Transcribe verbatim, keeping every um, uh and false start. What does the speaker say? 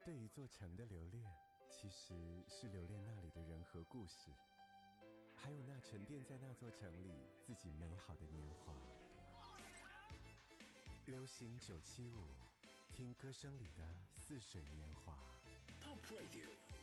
对一座城的留恋，其实是留恋那里的人和故事，还有那沉淀在那座城里自己美好的年华。流行九七五，听歌声里的似水年华。 Top Radio